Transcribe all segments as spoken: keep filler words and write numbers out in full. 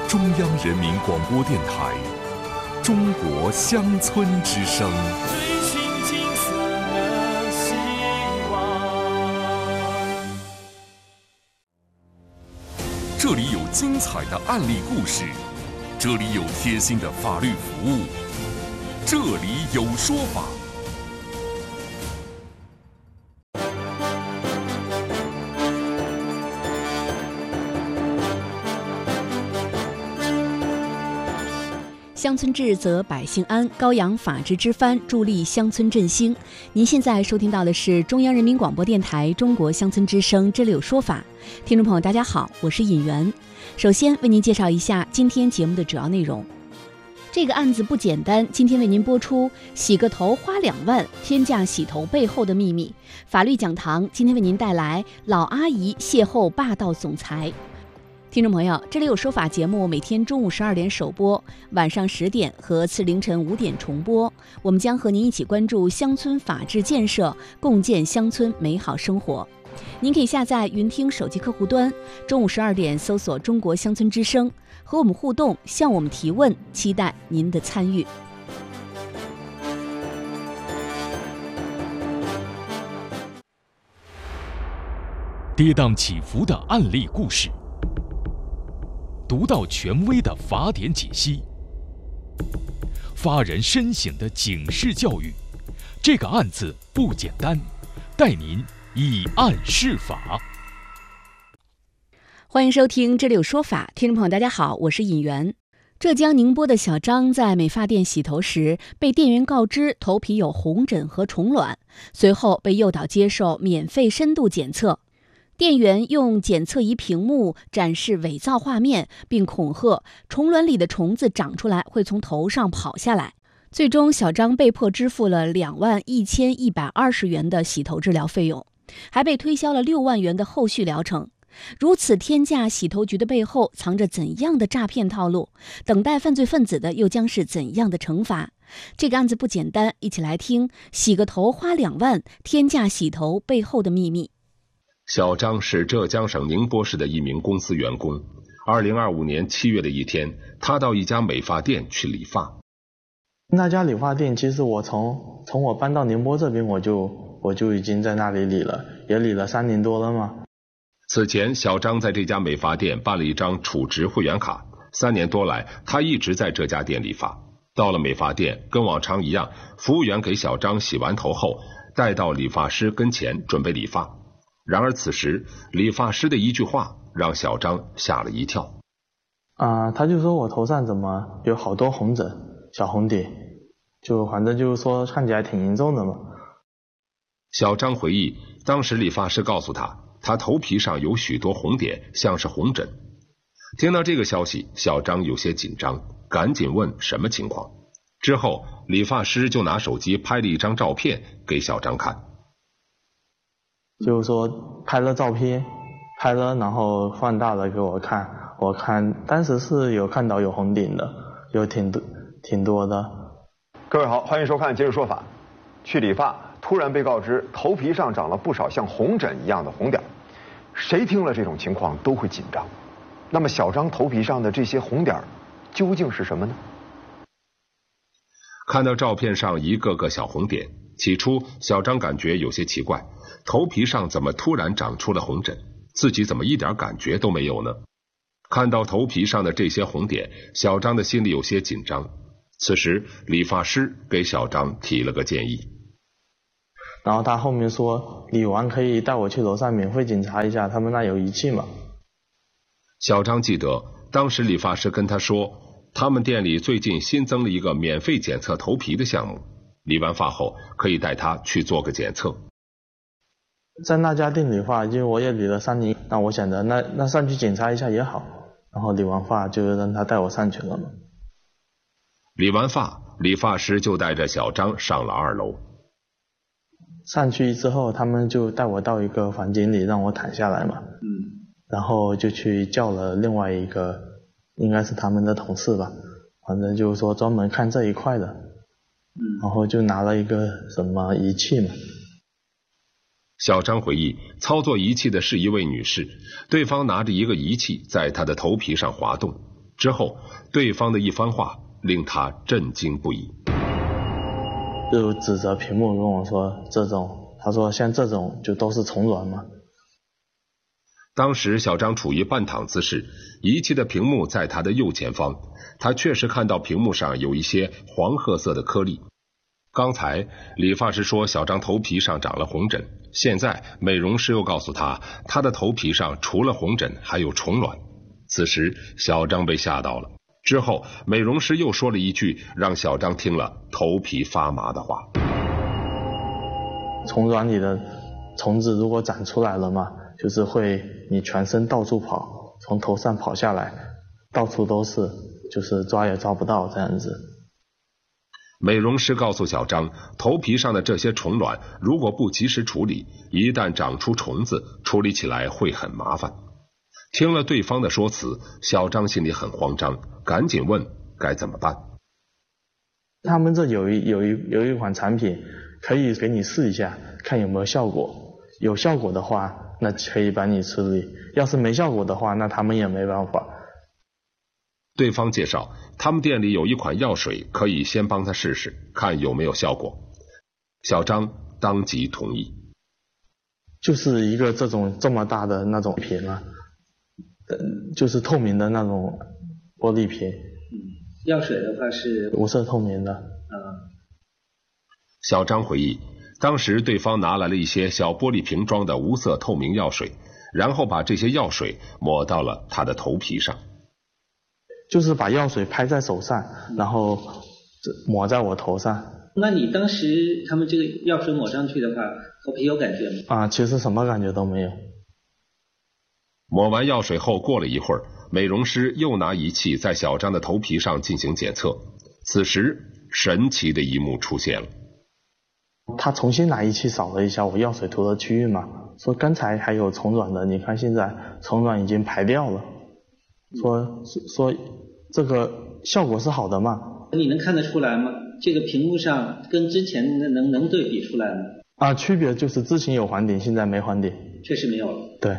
中央人民广播电台中国乡村之声。 追寻金色的希望。 这里有精彩的案例故事，这里有贴心的法律服务，这里有说法。 乡村治则百姓安，高扬法治之帆，助力乡村振兴。您现在收听到的是中央人民广播电台中国乡村之声，这里有说法。听众朋友大家好，我是尹媛。首先为您介绍一下今天节目的主要内容。这个案子不简单，今天为您播出洗个头花两万，天价洗头背后的秘密。法律讲堂今天为您带来老阿姨邂逅霸道总裁。听众朋友，这里有说法节目每天中午十二点首播，晚上十点和次凌晨五点重播。我们将和您一起关注乡村法治建设，共建乡村美好生活。您可以下载云听手机客户端，中午十二点搜索中国乡村之声，和我们互动，向我们提问，期待您的参与。 跌宕起伏的案例故事，独到权威的法典解析，发人深省的警示教育。这个案子不简单，带您以案释法。 欢迎收听这里有说法，听众朋友大家好，我是尹媛。浙江宁波的小张在美发店洗头时，被店员告知头皮有红疹和虫卵，随后被诱导接受免费深度检测。店员用检测仪屏幕展示伪造画面，并恐吓虫卵里的虫子长出来会从头上跑下来。最终，小张被迫支付了两万一千一百二十元的洗头治疗费用，还被推销了六万元的后续疗程。如此天价洗头局的背后藏着怎样的诈骗套路？等待犯罪分子的又将是怎样的惩罚？这个案子不简单，一起来听洗个头花两万，天价洗头背后的秘密。 小张是浙江省宁波市的一名公司员工。二零二五年七月的一天，他到一家美发店去理发。 那家理发店其实我从从我搬到宁波这边，我就我就已经在那里理了，也理了三年多了嘛。 此前，小张在这家美发店办了一张储值会员卡，三年多来，他一直在这家店理发。到了美发店，跟往常一样，服务员给小张洗完头后，带到理发师跟前准备理发。然而此时，理发师的一句话让小张吓了一跳。 啊、呃，他就说我头上怎么有好多红疹、小红点，就反正就是说看起来挺严重的嘛。 小张回忆，当时理发师告诉他，他头皮上有许多红点，像是红疹。听到这个消息，小张有些紧张，赶紧问什么情况。之后，理发师就拿手机拍了一张照片给小张看。 就是说拍了照片，拍了然后放大了给我看，我看当时是有看到有红点的，有挺多挺多的。 各位好，欢迎收看《今日说法》。去理发，突然被告知头皮上长了不少像红疹一样的红点，谁听了这种情况都会紧张。那么小张头皮上的这些红点究竟是什么呢？ 看到照片上一个个小红点，起初小张感觉有些奇怪，头皮上怎么突然长出了红疹，自己怎么一点感觉都没有呢？看到头皮上的这些红点，小张的心里有些紧张。此时理发师给小张提了个建议， 然后他后面说理完可以带我去楼上免费检查一下，他们那有仪器嘛。 小张记得当时理发师跟他说，他们店里最近新增了一个免费检测头皮的项目，理完发后可以带他去做个检测。 在那家店理发，因为我也理了三年，那我想着那那上去检查一下也好，然后理完发就让他带我上去了嘛。 理完发，理发师就带着小张上了二楼。 上去之后，他们就带我到一个房间里让我躺下来嘛，嗯，然后就去叫了另外一个，应该是他们的同事吧，反正就是说专门看这一块的，嗯，然后就拿了一个什么仪器嘛。 小张回忆，操作仪器的是一位女士，对方拿着一个仪器在她的头皮上滑动， 之后，对方的一番话令他震惊不已， 就指着屏幕跟我说这种，他说像这种就都是虫卵嘛。 当时小张处于半躺姿势，仪器的屏幕在他的右前方，他确实看到屏幕上有一些黄褐色的颗粒。刚才理发师说小张头皮上长了红疹，现在美容师又告诉他，他的头皮上除了红疹还有虫卵。此时小张被吓到了，之后美容师又说了一句让小张听了头皮发麻的话。 虫卵里的虫子如果长出来了嘛，就是会你全身到处跑，从头上跑下来，到处都是，就是抓也抓不到这样子。 美容师告诉小张，头皮上的这些虫卵如果不及时处理，一旦长出虫子，处理起来会很麻烦。听了对方的说辞，小张心里很慌张，赶紧问该怎么办。 他们这有一有一有一款产品可以给你试一下，看有没有效果，有效果的话那可以帮你处理，要是没效果的话那他们也没办法。 对方介绍他们店里有一款药水，可以先帮他试试看有没有效果。小张当即同意。 就是一个这种这么大的那种瓶啊，就是透明的那种玻璃瓶。 嗯，药水的话是无色透明的。 嗯。 小张回忆，当时对方拿来了一些小玻璃瓶装的无色透明药水，然后把这些药水抹到了他的头皮上。 就是把药水拍在手上，然后抹在我头上。 那你当时他们这个药水抹上去的话，头皮有感觉吗？ 啊，其实什么感觉都没有。 抹完药水后，过了一会儿，美容师又拿仪器在小张的头皮上进行检测。此时，神奇的一幕出现了。 他重新拿仪器扫了一下我药水涂的区域嘛，说刚才还有虫卵的，你看现在虫卵已经排掉了。说说这个效果是好的嘛？ 你能看得出来吗？这个屏幕上跟之前能能能对比出来吗？ 啊，区别就是之前有黄点，现在没黄点。 确实没有了。 对。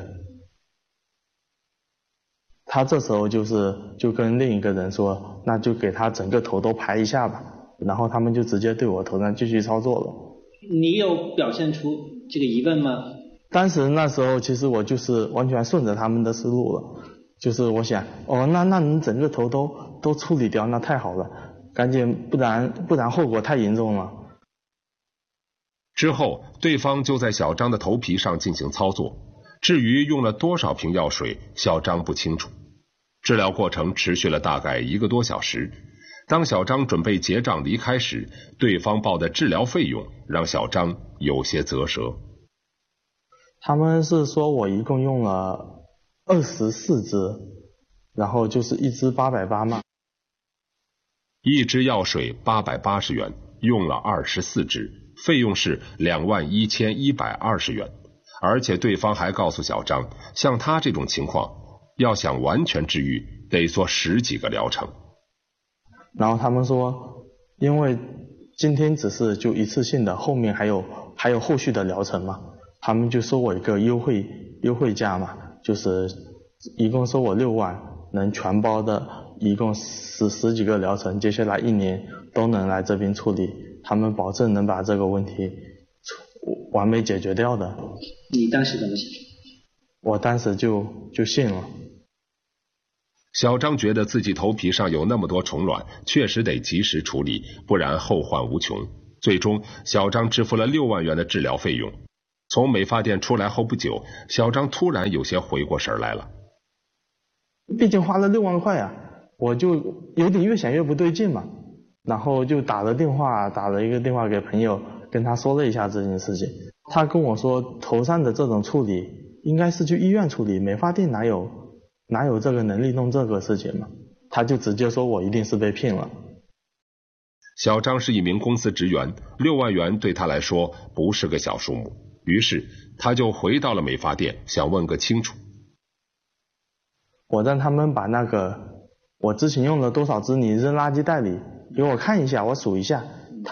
他这时候就是就跟另一个人说，那就给他整个头都排一下吧，然后他们就直接对我头上继续操作了。 你有表现出这个疑问吗？ 当时那时候其实我就是完全顺着他们的思路了。就是我想，哦，那那你整个头都都处理掉，那太好了，赶紧，不然不然后果太严重了。 之后，对方就在小张的头皮上进行操作，至于用了多少瓶药水，小张不清楚。治疗过程持续了大概一个多小时。当小张准备结账离开时，对方报的治疗费用让小张有些啧舌。 他们是说我一共用了二十四支，然后就是一支八百八嘛。 一支药水八百八十元，用了二十四支，费用是两万一千一百二十元。而且对方还告诉小张，像他这种情况，要想完全治愈，得做十几个疗程。 然后他们说，因为今天只是就一次性的，后面还有还有后续的疗程嘛，他们就收我一个优惠优惠价嘛。就是一共收我六万，能全包的，一共十十几个疗程，接下来一年都能来这边处理，他们保证能把这个问题完美解决掉的。 你当时怎么想？ 我当时就就信了。 小张觉得自己头皮上有那么多虫卵，确实得及时处理，不然后患无穷。最终，小张支付了六万元的治疗费用。从美发店出来后不久，小张突然有些回过神来了。 毕竟花了六万块啊，我就有点越想越不对劲嘛。然后就打了电话，打了一个电话给朋友，跟他说了一下这件事情。他跟我说，头上的这种处理应该是去医院处理，美发店哪有哪有这个能力弄这个事情嘛？他就直接说我一定是被骗了。 小张是一名公司职员，六万元对他来说不是个小数目。于是他就回到了美发店，想问个清楚。 我让他们把那个我之前用了多少支你扔垃圾袋里给我看一下，我数一下，